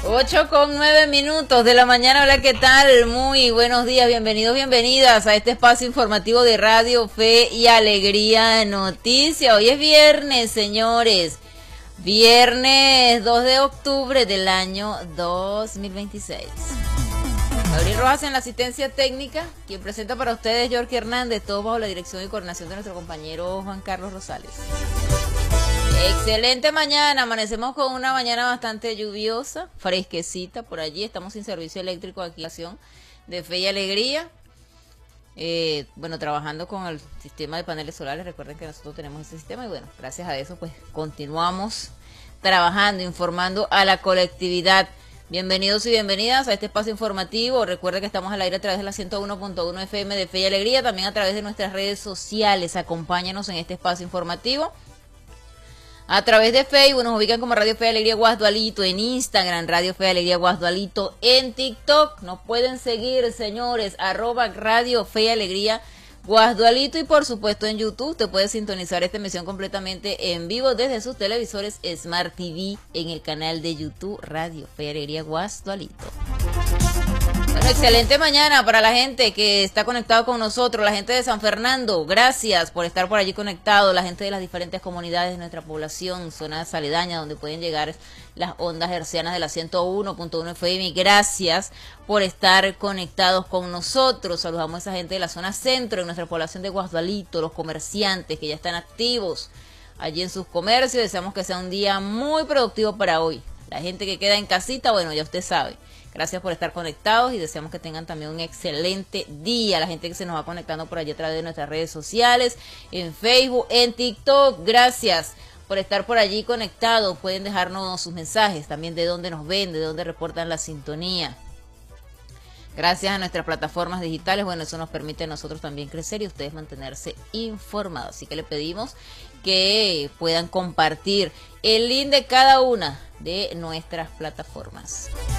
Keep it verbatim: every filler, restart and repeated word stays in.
Ocho con nueve minutos de la mañana. Hola, ¿qué tal? Muy buenos días, bienvenidos, bienvenidas a este espacio informativo de Radio Fe y Alegría Noticia. Hoy es viernes, señores. Viernes dos de octubre del año dos mil veintiséis. Gabriel Rojas en la asistencia técnica, quien presenta para ustedes Jorge Hernández, todo bajo la dirección y coordinación de nuestro compañero Juan Carlos Rosales. Excelente mañana, amanecemos con una mañana bastante lluviosa, fresquecita por allí, estamos sin servicio eléctrico aquí de Fe y Alegría, eh, bueno, trabajando con el sistema de paneles solares. Recuerden que nosotros tenemos ese sistema y bueno, gracias a eso pues continuamos trabajando, informando a la colectividad. Bienvenidos y bienvenidas a este espacio informativo. Recuerden que estamos al aire a través de la ciento uno punto uno F M de Fe y Alegría, también a través de nuestras redes sociales. Acompáñanos en este espacio informativo. A través de Facebook nos ubican como Radio Fe y Alegría Guasdualito, en Instagram Radio Fe y Alegría Guasdualito, en TikTok nos pueden seguir, señores, arroba Radio Fe y Alegría Guasdualito, y por supuesto en YouTube te puedes sintonizar esta emisión completamente en vivo desde sus televisores Smart T V en el canal de YouTube Radio Fe y Alegría Guasdualito. Bueno, excelente mañana para la gente que está conectado con nosotros, la gente de San Fernando, gracias por estar por allí conectado, la gente de las diferentes comunidades de nuestra población, zonas aledañas donde pueden llegar las ondas hercianas de la ciento uno punto uno F M, gracias por estar conectados con nosotros. Saludamos a esa gente de la zona centro, en nuestra población de Guasdualito, los comerciantes que ya están activos allí en sus comercios. Deseamos que sea un día muy productivo para hoy. La gente que queda en casita, bueno, ya usted sabe. Gracias por estar conectados y deseamos que tengan también un excelente día. La gente que se nos va conectando por allí a través de nuestras redes sociales, en Facebook, en TikTok, gracias por estar por allí conectados. Pueden dejarnos sus mensajes también de dónde nos ven, de dónde reportan la sintonía. Gracias a nuestras plataformas digitales, bueno, eso nos permite a nosotros también crecer y ustedes mantenerse informados. Así que le pedimos que puedan compartir el link de cada una de nuestras plataformas.